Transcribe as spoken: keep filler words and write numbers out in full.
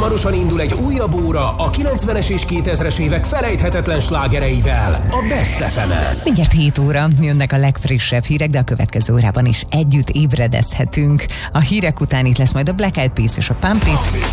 Hamarosan indul egy újabb óra a kilencvenes és kétezres évek felejthetetlen slágereivel, a Best ef emen. Mindjárt hét óra, jönnek a legfrissebb hírek, de a következő órában is együtt ébredezhetünk. A hírek után itt lesz majd a Black Eyed Peas és a Pump It.